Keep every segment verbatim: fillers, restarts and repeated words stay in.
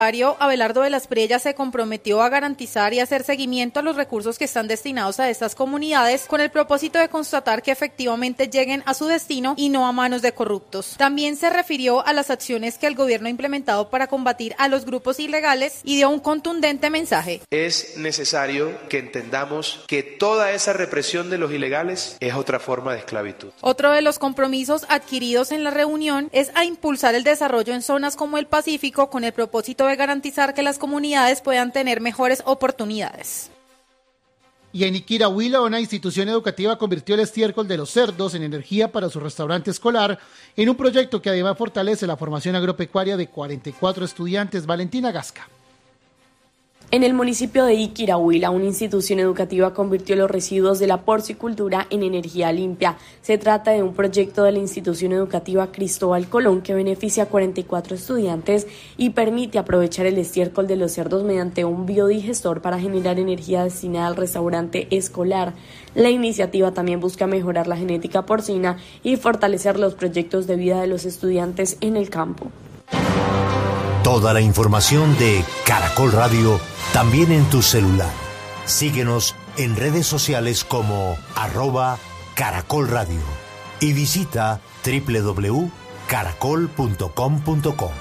Abelardo de las Priellas se comprometió a garantizar y hacer seguimiento a los recursos que están destinados a estas comunidades con el propósito de constatar que efectivamente lleguen a su destino y no a manos de corruptos. También se refirió a las acciones que el gobierno ha implementado para combatir a los grupos ilegales y dio un contundente mensaje. Es necesario que entendamos que toda esa represión de los ilegales es otra forma de esclavitud. Otro de los compromisos adquiridos en la reunión es a impulsar el desarrollo en zonas como el Pacífico con el propósito de garantizar que las comunidades puedan tener mejores oportunidades. Y en Iquirahuila, una institución educativa convirtió el estiércol de los cerdos en energía para su restaurante escolar en un proyecto que además fortalece la formación agropecuaria de cuarenta y cuatro estudiantes. Valentina Gasca. En el municipio de Iquirahuila, una institución educativa convirtió los residuos de la porcicultura en energía limpia. Se trata de un proyecto de la institución educativa Cristóbal Colón que beneficia a cuarenta y cuatro estudiantes y permite aprovechar el estiércol de los cerdos mediante un biodigestor para generar energía destinada al restaurante escolar. La iniciativa también busca mejorar la genética porcina y fortalecer los proyectos de vida de los estudiantes en el campo. Toda la información de Caracol Radio también en tu celular. Síguenos en redes sociales como arroba Caracol Radio y visita doble u doble u doble u punto caracol punto com punto co.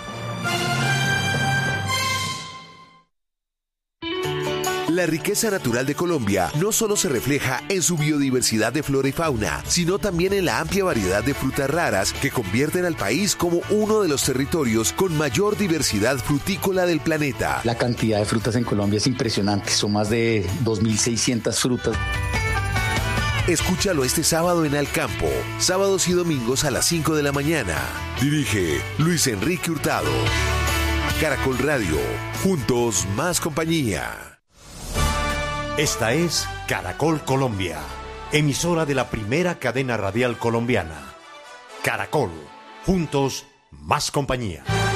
La riqueza natural de Colombia no solo se refleja en su biodiversidad de flora y fauna, sino también en la amplia variedad de frutas raras que convierten al país como uno de los territorios con mayor diversidad frutícola del planeta. La cantidad de frutas en Colombia es impresionante, son más de dos mil seiscientas frutas. Escúchalo este sábado en Al Campo, sábados y domingos a las cinco de la mañana. Dirige Luis Enrique Hurtado. Caracol Radio, juntos más compañía. Esta es Caracol Colombia, emisora de la primera cadena radial colombiana. Caracol, juntos más compañía.